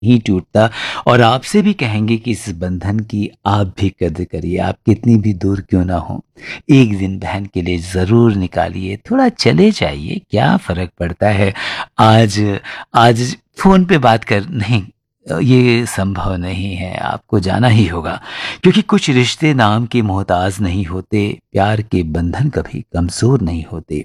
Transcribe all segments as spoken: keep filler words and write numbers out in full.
नहीं टूटता। और आपसे भी कहेंगे कि इस बंधन की आप भी कद्र करिए, आप कितनी भी दूर क्यों ना हो, एक दिन बहन के लिए ज़रूर निकालिए, थोड़ा चले जाइए, क्या फ़र्क पड़ता है। आज आज फ़ोन पे बात कर नहीं, ये संभव नहीं है, आपको जाना ही होगा, क्योंकि कुछ रिश्ते नाम के मोहताज नहीं होते, प्यार के बंधन कभी कमज़ोर नहीं होते।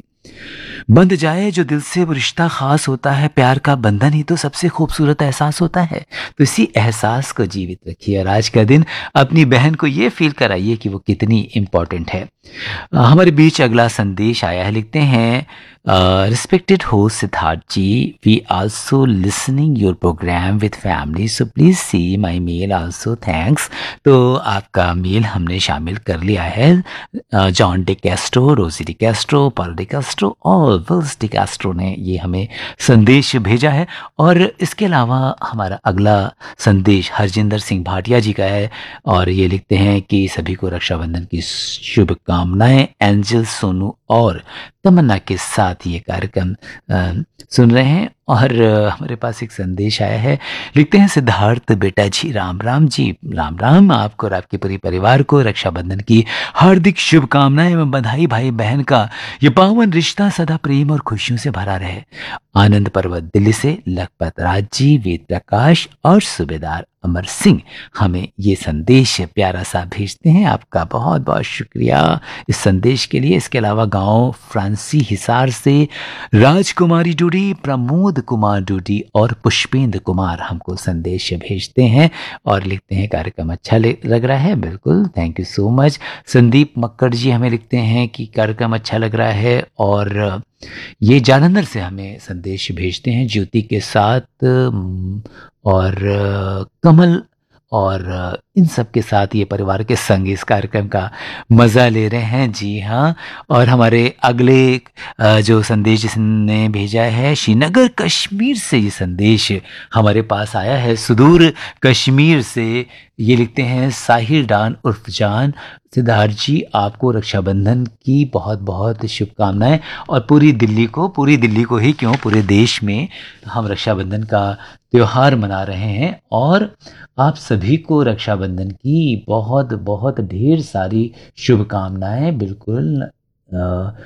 बंध जाए जो दिल से वो रिश्ता खास होता है, प्यार का बंधन ही तो सबसे खूबसूरत एहसास होता है। तो इसी एहसास को जीवित रखिए और आज का दिन अपनी बहन को ये फील कराइए कि वो कितनी इम्पोर्टेंट है। अ, हमारे बीच अगला संदेश आया है, लिखते हैं respected host Siddharth ji, we also listening your programme with family, so please see my mail also, thanks. तो आपका मेल हमने शामिल कर लिया है। अ, जॉन डी कैस्ट्रो, रोजी D Castro, Paul D Castro और विल्स डी कैस्ट्रो ने ये हमें संदेश भेजा है। और इसके अलावा हमारा अगला संदेश हरजिंदर सिंह भाटिया जी का है और ये लिखते हैं कि सभी को रक्षाबंधन की शुभकामनाएं, एंजल, सोनू और तमन्ना के साथ ये कार्यक्रम अ, सुन रहे हैं। और अ, हमारे पास एक संदेश आया है, लिखते हैं सिद्धार्थ बेटा जी, राम राम जी, राम राम आपको और आपके पूरे परिवार को रक्षाबंधन की हार्दिक शुभकामनाएं एवं बधाई। भाई बहन का ये पावन रिश्ता सदा प्रेम और खुशियों से भरा रहे। आनंद पर्वत दिल्ली से लखपत राज जी, वेद प्रकाश और सूबेदार अमर सिंह हमें ये संदेश प्यारा सा भेजते हैं। आपका बहुत बहुत शुक्रिया इस संदेश के लिए। इसके अलावा गांव फ्रांसी हिसार से राजकुमारी डूडी, प्रमोद कुमार डूडी और पुष्पेंद्र कुमार हमको संदेश भेजते हैं और लिखते हैं कार्यक्रम अच्छा ले- लग रहा है। बिल्कुल, thank you so much. Sandeep Makkar जी हमें लिखते हैं कि कार्यक्रम अच्छा लग रहा है और ये जालंधर से हमें संदेश भेजते हैं ज्योति के साथ अम, और अ, कमल और अ, इन सब के साथ ये परिवार के संग इस कार्यक्रम का मज़ा ले रहे हैं। जी हाँ। और हमारे अगले अ, जो संदेश जिसने भेजा है श्रीनगर कश्मीर से, ये संदेश हमारे पास आया है सुदूर कश्मीर से। ये लिखते हैं साहिर डान उर्फ जान, सिद्धार्थ जी आपको रक्षाबंधन की बहुत बहुत शुभकामनाएं और पूरी दिल्ली को, पूरी दिल्ली को ही क्यों, पूरे देश में हम रक्षाबंधन का त्योहार मना रहे हैं और आप सभी को रक्षाबंधन की बहुत बहुत ढेर सारी शुभकामनाएं। बिल्कुल। अ,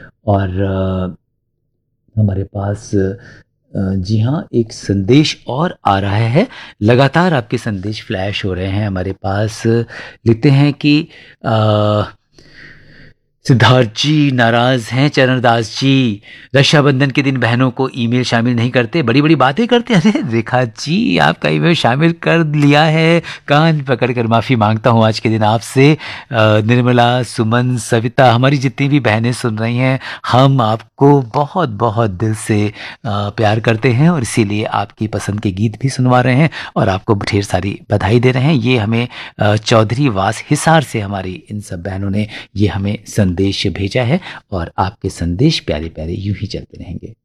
और अ, हमारे पास अ, जी हाँ, एक संदेश और आ रहा है, लगातार आपके संदेश फ्लैश हो रहे हैं हमारे पास। लिखते हैं कि अ, सिद्धार्थ जी नाराज हैं, चरणदास जी रक्षाबंधन के दिन बहनों को ईमेल शामिल नहीं करते, बड़ी बड़ी बातें करते हैं। अरे रेखा जी आपका ईमेल शामिल कर लिया है, कान पकड़ कर माफ़ी मांगता हूँ आज के दिन आपसे। अ, निर्मला, सुमन, सविता, हमारी जितनी भी बहनें सुन रही हैं, हम आपको बहुत बहुत दिल से अ, प्यार करते हैं और इसीलिए आपकी पसंद के गीत भी सुनवा रहे हैं और आपको ढेर सारी बधाई दे रहे हैं। ये हमें अ, चौधरी वास हिसार से हमारी इन सब बहनों ने ये हमें संदेश भेजा है और आपके संदेश प्यारे प्यारे यूं ही चलते रहेंगे।